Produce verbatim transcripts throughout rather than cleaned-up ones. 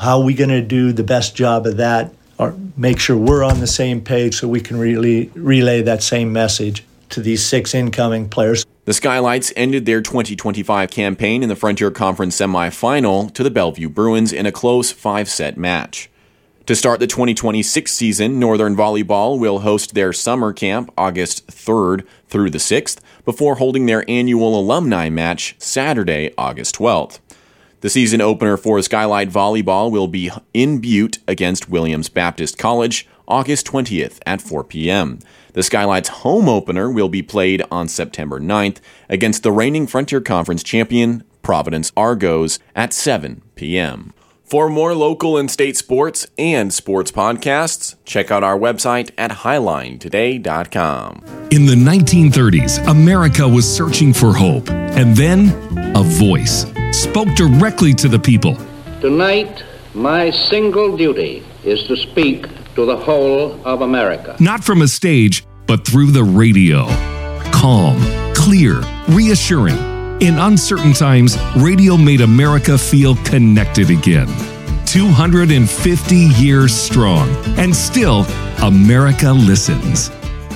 How are we going to do the best job of that, or make sure we're on the same page so we can really relay that same message to these six incoming players. The Skylights ended their twenty twenty-five campaign in the Frontier Conference semifinal to the Bellevue Bruins in a close five-set match. To start the twenty twenty-six season, Northern Volleyball will host their summer camp August third through the sixth before holding their annual alumni match Saturday, August twelfth. The season opener for Skylight Volleyball will be in Butte against Williams Baptist College August twentieth at four p.m. The Skylights' home opener will be played on September ninth against the reigning Frontier Conference champion Providence Argos at seven p.m. For more local and state sports and sports podcasts, check out our website at highline today dot com. In the nineteen thirties, America was searching for hope, and then a voice spoke directly to the people. Tonight, my single duty is to speak to the whole of America. Not from a stage, but through the radio. Calm, clear, reassuring. In uncertain times, radio made America feel connected again. two hundred fifty years strong, and still, America listens.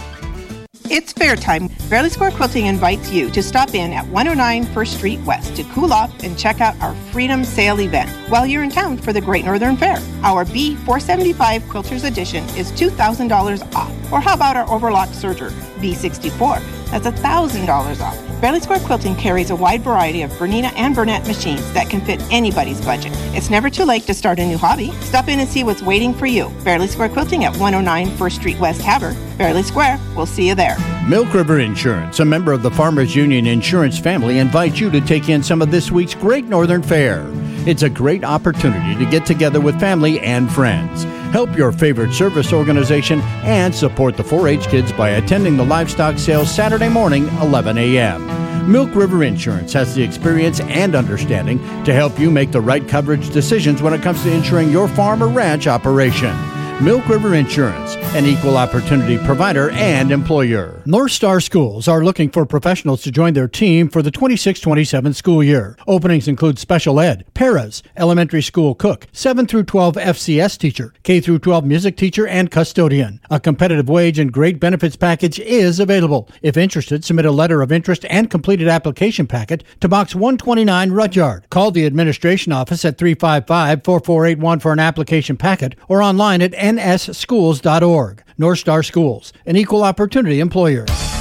It's fair time. Fairly Square Quilting invites you to stop in at one oh nine First Street West to cool off and check out our Freedom Sale event while you're in town for the Great Northern Fair. Our B four seventy-five Quilters Edition is two thousand dollars off. Or how about our Overlock Serger B sixty-four? That's one thousand dollars off. Fairly Square Quilting carries a wide variety of Bernina and Burnett machines that can fit anybody's budget. It's never too late to start a new hobby. Stop in and see what's waiting for you. Fairly Square Quilting at one oh nine First Street West, Havre. Fairly Square. We'll see you there. Milk River Insurance, a member of the Farmers Union Insurance family, invites you to take in some of this week's Great Northern Fair. It's a great opportunity to get together with family and friends. Help your favorite service organization and support the four H kids by attending the livestock sales Saturday morning, eleven a.m. Milk River Insurance has the experience and understanding to help you make the right coverage decisions when it comes to insuring your farm or ranch operation. Milk River Insurance, an equal opportunity provider and employer. North Star Schools are looking for professionals to join their team for the twenty-six twenty-seven school year. Openings include special ed, paras, elementary school cook, seven through twelve F C S teacher, K through twelve music teacher, and custodian. A competitive wage and great benefits package is available. If interested, submit a letter of interest and completed application packet to Box one twenty-nine, Rudyard. Call the administration office at three five five, four four eight one for an application packet or online at n s schools dot org. North Star Schools, an equal opportunity employer.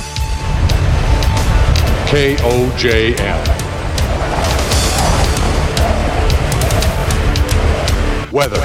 K O J M. Weather.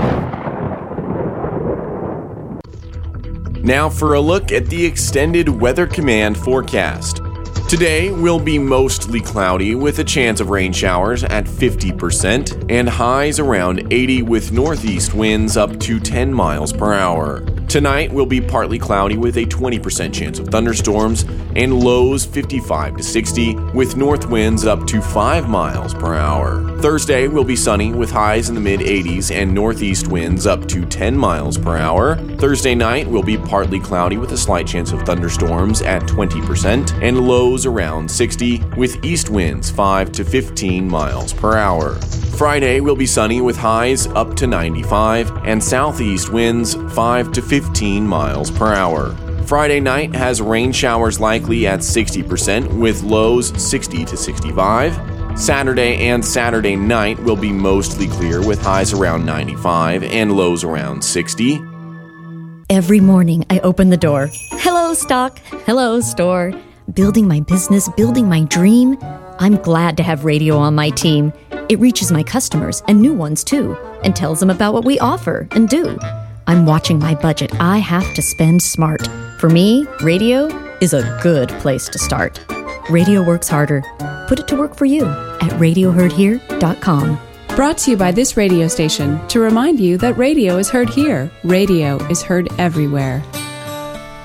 Now for a look at the extended Weather Command forecast. Today will be mostly cloudy with a chance of rain showers at fifty percent and highs around eighty with northeast winds up to ten miles per hour. Tonight will be partly cloudy with a twenty percent chance of thunderstorms and lows fifty-five to sixty with north winds up to five miles per hour. Thursday will be sunny with highs in the mid eighties and northeast winds up to ten miles per hour. Thursday night will be partly cloudy with a slight chance of thunderstorms at twenty percent and lows around sixty with east winds five to fifteen miles per hour. Friday will be sunny with highs up to ninety-five and southeast winds five to fifteen miles per hour. Friday night has rain showers likely at sixty percent with lows sixty to sixty-five. Saturday and Saturday night will be mostly clear with highs around ninety-five and lows around sixty. Every morning I open the door. Hello, stock. Hello, store. Building my business, building my dream. I'm glad to have radio on my team. It reaches my customers and new ones too, and tells them about what we offer and do. I'm watching my budget. I have to spend smart. For me, radio is a good place to start. Radio works harder. Put it to work for you at radio heard here dot com. Brought to you by this radio station to remind you that radio is heard here. Radio is heard everywhere.